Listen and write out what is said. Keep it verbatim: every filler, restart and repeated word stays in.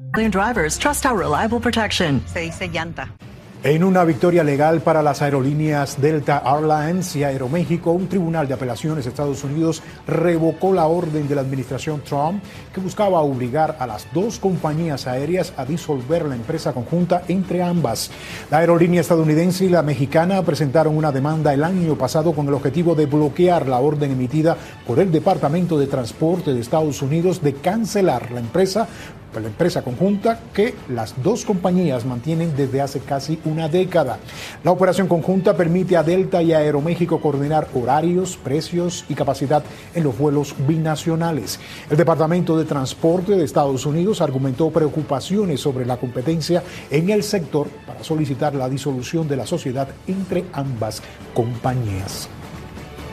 Drivers trust our reliable protection. Se dice llanta. En una victoria legal para las aerolíneas Delta Airlines y Aeroméxico, un tribunal de apelaciones de Estados Unidos revocó la orden de la administración Trump que buscaba obligar a las dos compañías aéreas a disolver la empresa conjunta entre ambas. La aerolínea estadounidense y la mexicana presentaron una demanda el año pasado con el objetivo de bloquear la orden emitida por el Departamento de Transporte de Estados Unidos de cancelar la empresa la empresa conjunta que las dos compañías mantienen desde hace casi una década. La operación conjunta permite a Delta y a Aeroméxico coordinar horarios, precios y capacidad en los vuelos binacionales. El Departamento de Transporte de Estados Unidos argumentó preocupaciones sobre la competencia en el sector para solicitar la disolución de la sociedad entre ambas compañías.